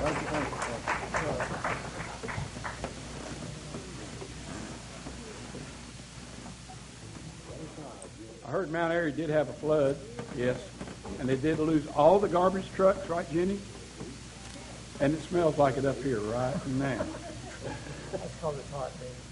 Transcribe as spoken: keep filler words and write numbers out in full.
Thank you, thank you, thank you. I heard Mount Airy did have a flood, yes, and they did lose all the garbage trucks, right, Jenny? And it smells like it up here right now. That's called a hot day.